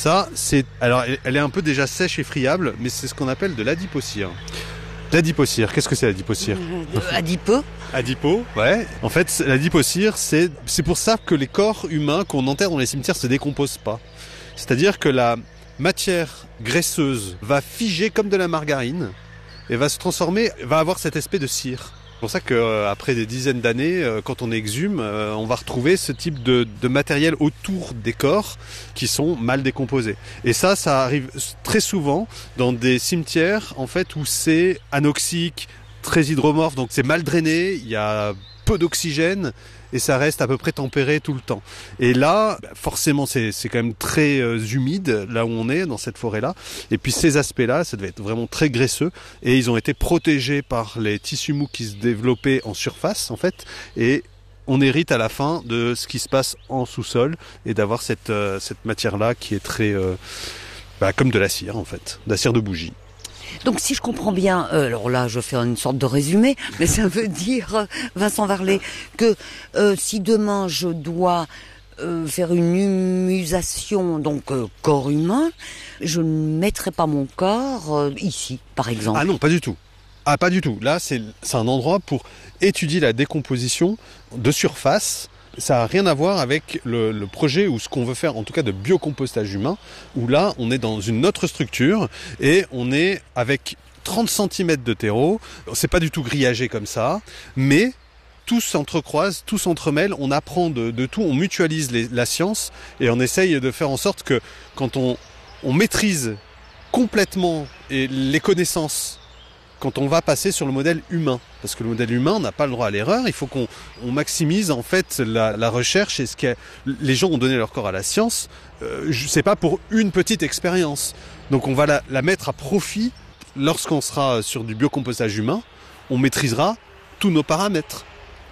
Ça, alors elle est un peu déjà sèche et friable, mais c'est ce qu'on appelle de l'adipocire. L'adipocire, qu'est-ce que c'est l'adipocire ? Adipeux. Adipo, ouais. En fait, l'adipocire, c'est pour ça que les corps humains qu'on enterre dans les cimetières se décomposent pas. C'est-à-dire que la matière graisseuse va figer comme de la margarine et va se transformer, va avoir cet aspect de cire. C'est pour ça qu'après des dizaines d'années, quand on exhume, on va retrouver ce type de matériel autour des corps qui sont mal décomposés. Et ça arrive très souvent dans des cimetières en fait où c'est anoxique, très hydromorphe, donc c'est mal drainé, il y a peu d'oxygène et ça reste à peu près tempéré tout le temps. Et là, forcément, c'est quand même très humide, là où on est, dans cette forêt-là. Et puis ces aspects-là, ça devait être vraiment très graisseux. Et ils ont été protégés par les tissus mous qui se développaient en surface, en fait. Et on hérite à la fin de ce qui se passe en sous-sol et d'avoir cette matière-là qui est très... comme de la cire, en fait. De la cire de bougie. Donc si je comprends bien, alors là je fais une sorte de résumé, mais ça veut dire, Vincent Varlet, que si demain je dois faire une humusation, donc corps humain, je ne mettrai pas mon corps ici, par exemple. Ah non, pas du tout. Ah pas du tout. Là c'est un endroit pour étudier la décomposition de surface. Ça n'a rien à voir avec le projet ou ce qu'on veut faire, en tout cas de biocompostage humain, où là, on est dans une autre structure et on est avec 30 cm de terreau. C'est pas du tout grillagé comme ça, mais tout s'entrecroise, tout s'entremêle, on apprend de tout, on mutualise la science et on essaye de faire en sorte que quand on maîtrise complètement les connaissances, quand on va passer sur le modèle humain. Parce que le modèle humain n'a pas le droit à l'erreur, il faut qu'on maximise en fait la recherche et les gens ont donné leur corps à la science, c'est pas pour une petite expérience. Donc on va la mettre à profit lorsqu'on sera sur du biocompostage humain, on maîtrisera tous nos paramètres.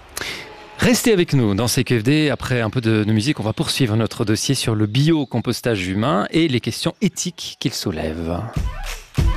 Restez avec nous dans CQFD. Après un peu de musique, on va poursuivre notre dossier sur le biocompostage humain et les questions éthiques qu'il soulève.